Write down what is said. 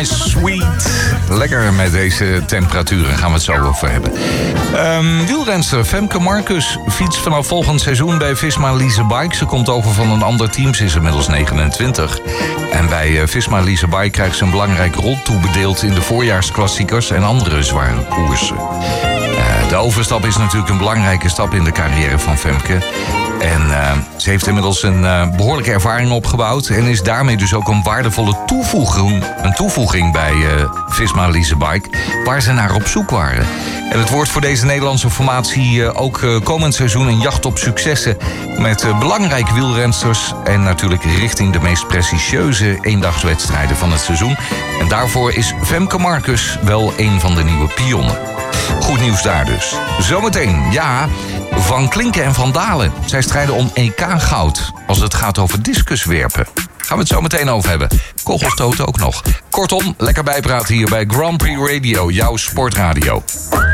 Sweet. Lekker met deze temperaturen, gaan we het zo over hebben. Wielrenster Femke Marcus fietst vanaf volgend seizoen bij Visma Lease Bike. Ze komt over van een ander team, ze is inmiddels 29. En bij Visma Lease Bike krijgt ze een belangrijke rol toebedeeld in de voorjaarsklassiekers en andere zware koersen. De overstap is natuurlijk een belangrijke stap in de carrière van Femke. En ze heeft inmiddels een behoorlijke ervaring opgebouwd en is daarmee dus ook een waardevolle toevoeging bij Visma Lease Bike, waar ze naar op zoek waren. En het wordt voor deze Nederlandse formatie ook komend seizoen een jacht op successen met belangrijke wielrensters en natuurlijk richting de meest prestigieuze eendagswedstrijden van het seizoen. En daarvoor is Femke Marcus wel een van de nieuwe pionnen. Goed nieuws daar dus. Zometeen, ja, Van Klinken en Van Dalen. Zij strijden om EK-goud als het gaat over discuswerpen. Gaan we het zo meteen over hebben. Kogelstoten ook nog. Kortom, lekker bijpraten hier bij Grand Prix Radio, jouw sportradio.